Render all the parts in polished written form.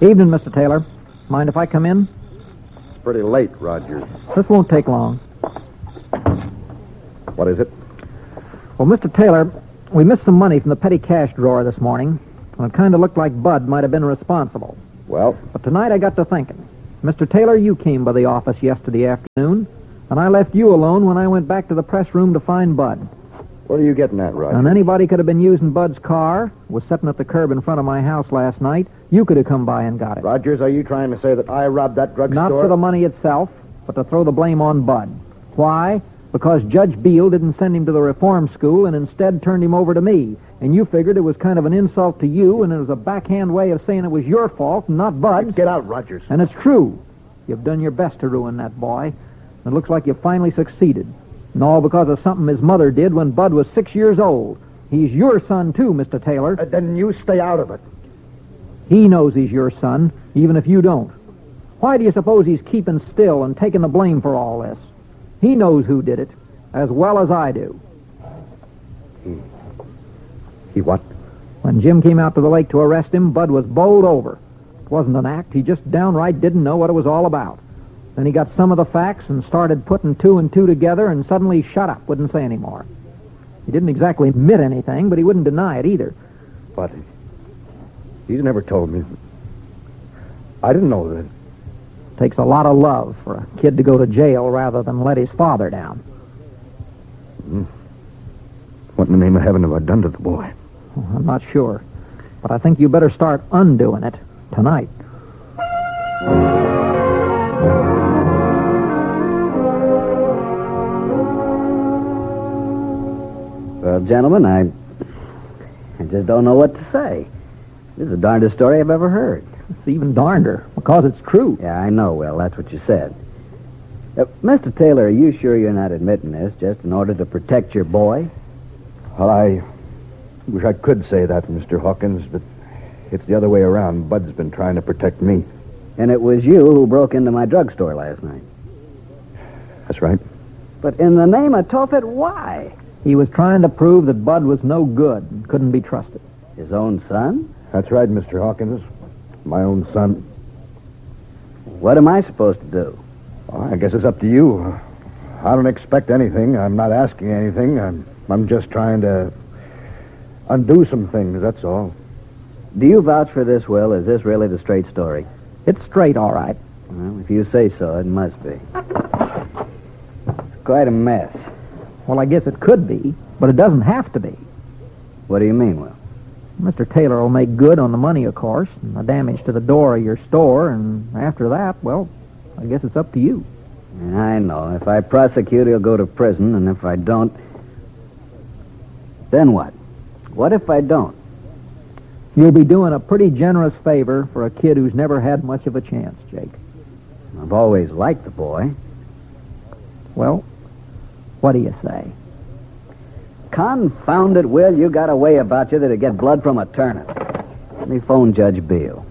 Evening, Mr. Taylor. Mind if I come in? It's pretty late, Rogers. This won't take long. What is it? Well, Mr. Taylor, we missed some money from the petty cash drawer this morning, and it kind of looked like Bud might have been responsible. Well? But tonight I got to thinking. Mr. Taylor, you came by the office yesterday afternoon, and I left you alone when I went back to the press room to find Bud. What are you getting at, Rogers? And anybody could have been using Bud's car, was sitting at the curb in front of my house last night. You could have come by and got it. Rogers, are you trying to say that I robbed that drugstore? Not for the money itself, but to throw the blame on Bud. Why? Because Judge Beale didn't send him to the reform school and instead turned him over to me. And you figured it was kind of an insult to you, and it was a backhand way of saying it was your fault and not Bud's. Get out, Rogers. And it's true. You've done your best to ruin that boy. It looks like you finally succeeded. And all because of something his mother did when Bud was 6 years old. He's your son, too, Mr. Taylor. Then you stay out of it. He knows he's your son, even if you don't. Why do you suppose he's keeping still and taking the blame for all this? He knows who did it, as well as I do. He what? When Jim came out to the lake to arrest him, Bud was bowled over. It wasn't an act. He just downright didn't know what it was all about. Then he got some of the facts and started putting two and two together and suddenly shut up, wouldn't say any more. He didn't exactly admit anything, but he wouldn't deny it either. But he's never told me. I didn't know that. Takes a lot of love for a kid to go to jail rather than let his father down. What in the name of heaven have I done to the boy? Well, I'm not sure, but I think you better start undoing it tonight. Well, gentlemen, I just don't know what to say. This is the darndest story I've ever heard. It's even darnder, because it's true. Yeah, I know, Will. That's what you said. Mr. Taylor, are you sure you're not admitting this just in order to protect your boy? Well, I wish I could say that, Mr. Hawkins, but it's the other way around. Bud's been trying to protect me. And it was you who broke into my drugstore last night. That's right. But in the name of Tophet, why? He was trying to prove that Bud was no good and couldn't be trusted. His own son? That's right, Mr. Hawkins. My own son. What am I supposed to do? Well, I guess it's up to you. I don't expect anything. I'm not asking anything. I'm just trying to undo some things, that's all. Do you vouch for this, Will? Is this really the straight story? It's straight, all right. Well, if you say so, it must be. It's quite a mess. Well, I guess it could be, but it doesn't have to be. What do you mean, Will? Mr. Taylor will make good on the money, of course, and the damage to the door of your store, and after that, well, I guess it's up to you. I know. If I prosecute, he'll go to prison, and if I don't... Then what? What if I don't? You'll be doing a pretty generous favor for a kid who's never had much of a chance, Jake. I've always liked the boy. Well, what do you say? Confound it, Will. You got a way about you that'd get blood from a turnip. Let me phone Judge Beale.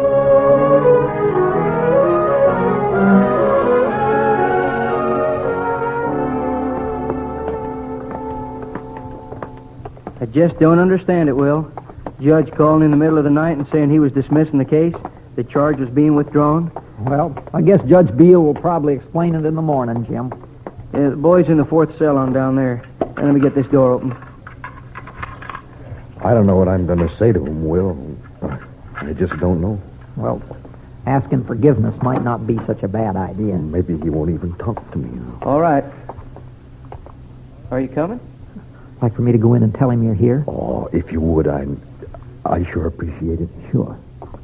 I just don't understand it, Will. Judge calling in the middle of the night and saying he was dismissing the case. The charge was being withdrawn. Well, I guess Judge Beale will probably explain it in the morning, Jim. Yeah, the boy's in the fourth cell on down there. Let me get this door open. I don't know what I'm going to say to him, Will. I just don't know. Well, asking forgiveness might not be such a bad idea. Maybe he won't even talk to me. All right. Are you coming? Like for me to go in and tell him you're here? Oh, if you would, I sure appreciate it. Sure.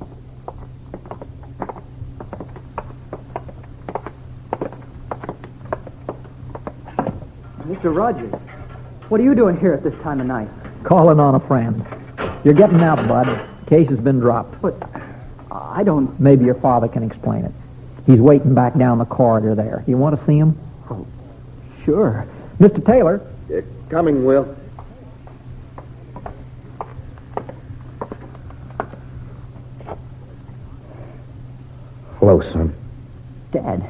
Mr. Rogers, what are you doing here at this time of night? Calling on a friend. You're getting out, Bud. Case has been dropped. But I don't... Maybe your father can explain it. He's waiting back down the corridor there. You want to see him? Oh, sure. Mr. Taylor. Coming, Will. Hello, son. Dad.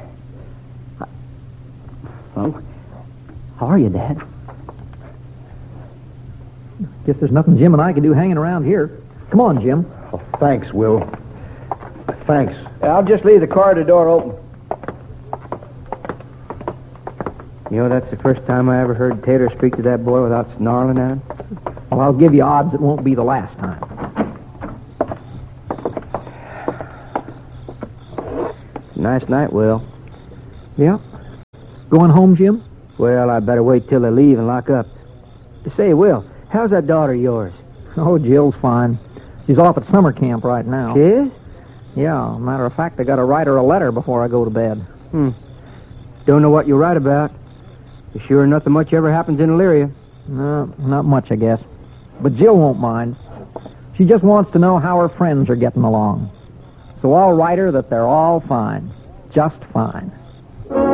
Well, how are you, Dad? Guess there's nothing Jim and I can do hanging around here. Come on, Jim. Oh, thanks, Will. Thanks. I'll just leave the corridor door open. You know, that's the first time I ever heard Taylor speak to that boy without snarling at him. Well, I'll give you odds it won't be the last time. Nice night, Will. Yeah? Going home, Jim? Well, I better wait till they leave and lock up. Say, Will, how's that daughter of yours? Oh, Jill's fine. She's off at summer camp right now. She is? Yeah, matter of fact, I got to write her a letter before I go to bed. Don't know what you'll write about. Sure nothing much ever happens in Elyria. No, not much, I guess. But Jill won't mind. She just wants to know how her friends are getting along. So I'll write her that they're all fine. Just fine.